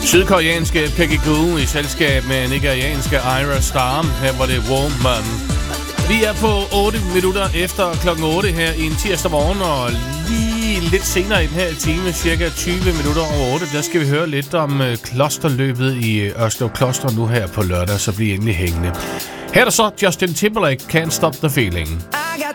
Sydkoreanske Peggy Goo i selskab med nigerianske Ira Star. Her var det Woman. Vi er på 8 minutter efter klokken 8 her i en tirsdag morgen, og lige lidt senere i den her time, cirka 20 minutter over 8, der skal vi høre lidt om klosterløbet i Ørslev Kloster nu her på lørdag, så bliv endelig hængende. Her er der så Justin Timberlake, Can't Stop the Feeling.